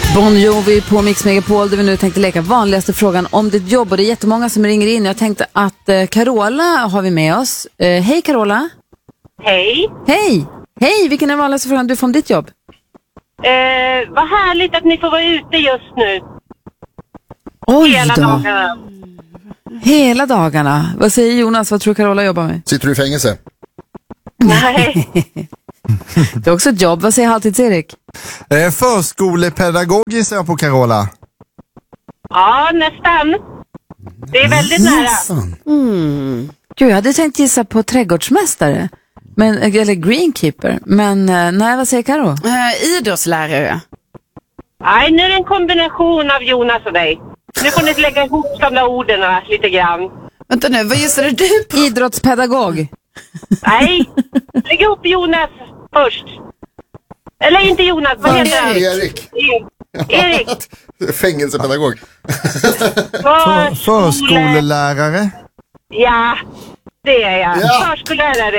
Bon Jovi på Mix Megapol där vi nu tänkte leka vanligaste frågan om ditt jobb. Och det är jättemånga som ringer in. Jag tänkte att Carola har vi med oss. Hej Carola. Hej. Hej. Hej, vilken är den vanligaste frågan du får om ditt jobb? Vad härligt att ni får vara ute just nu. Oj Hela då. dagarna. Hela dagarna. Vad säger Jonas? Vad tror Carola jobbar med? Sitter du i fängelse? Nej. Det är också ett jobb. Vad säger Halvtids-Erik? Förskolepedagog gissar jag på, Carola. Ja, nästan. Det är väldigt nära. Gud, jag hade tänkt gissa på trädgårdsmästare. Eller greenkeeper. Men nej, vad säger Karo? Idrottslärare. Nej, nu är det en kombination av Jonas och dig. Nu får ni lägga ihop de där orden lite grann. Vänta nu, vad gissade du på? Idrottspedagog. Nej, lägg ihop Jonas först. Eller inte Jonas, vad heter han? Erik. Fängelsepedagog. Förskolelärare. Ja, det är jag. Ja. Förskollärare.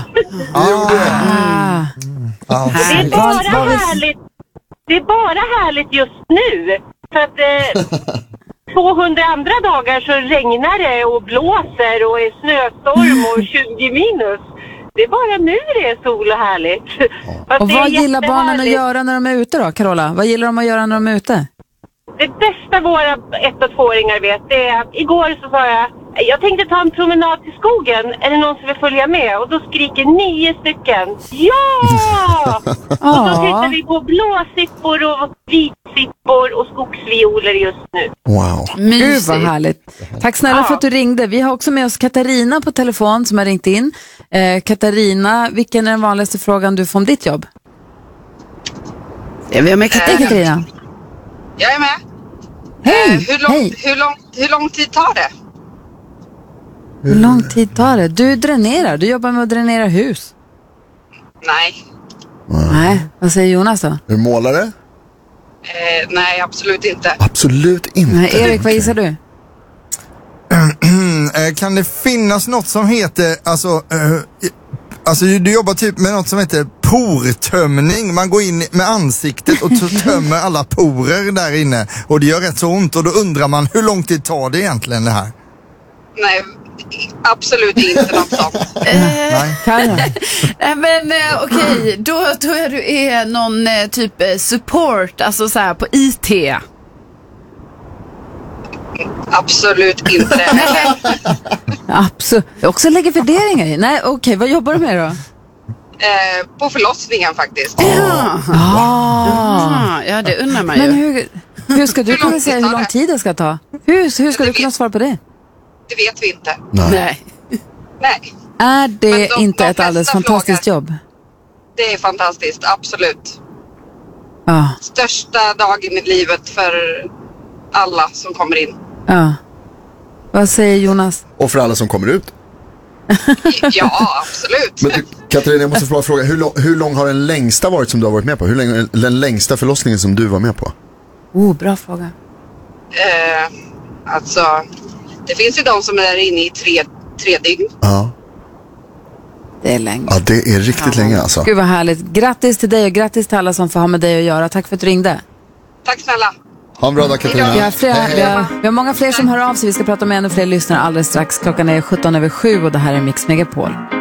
Det är bara härligt. Det är bara härligt just nu. För att 200 andra dagar så regnar det och blåser och är snöstorm och 20 minus. Det är bara nu det är sol och härligt. Och vad gillar barnen att göra när de är ute då, Carola? Vad gillar de att göra när de är ute? Det bästa våra 1- och 2-åringar vet, det är att igår så sa jag tänkte ta en promenad till skogen. Är det någon som vill följa med? Och då skriker 9 stycken. Ja! Och då tittar vi på blåsippor och vitsippor och skogsvioler just nu. Wow. Gud vad härligt. Tack snälla för att du ringde. Vi har också med oss Katarina på telefon som har ringt in. Katarina, vilken är den vanligaste frågan du får om ditt jobb? Vi har med Katarina. Jag är med. Hej! Hur lång tid tar det? Hur lång tid tar det? Du dränerar. Du jobbar med att dränera hus. Nej. Nej, vad säger Jonas då? Är du målare? Nej, absolut inte. Absolut inte. Nej, Erik, vad gissar du? Kan det finnas något som heter, alltså du jobbar typ med något som heter portömning. Man går in med ansiktet och tömmer alla porer där inne. Och det gör rätt så ont och då undrar man hur lång tid tar det egentligen det här? Nej, absolut inte något sånt. Nej. Men okej, då tror jag du är någon typ support, alltså så här på IT. Absolut inte det. Absolut. Jag också lägger värderingar i. Nej, okej, vad jobbar du med då? På förlossningen faktiskt. Ja, det undrar man ju. Men hur ska du kunna säga hur lång tid det ska ta? Hur ska du kunna svara på det? Det vet vi inte. Nej. Nej. Är det inte ett alldeles flesta fantastiskt jobb? Det är fantastiskt, absolut. Ja. Största dagen i livet för alla som kommer in. Ja. Vad säger Jonas? Och för alla som kommer ut. Ja, absolut. Men du, Katarina, jag måste fråga, hur lång har den längsta varit som du har varit med på? Hur länge är den längsta förlossningen som du var med på? Bra fråga. Alltså, det finns ju de som är inne i tre dygn. Ja. Det är länge. Ja, det är riktigt länge alltså. Gud vad härligt. Grattis till dig och grattis till alla som får ha med dig att göra. Tack för att du ringde. Tack snälla. Ha en bra dag, Katarina. Vi har många fler som hör av sig. Vi ska prata med ännu fler lyssnare alldeles strax. Klockan är 17:07 och det här är Mix Megapol.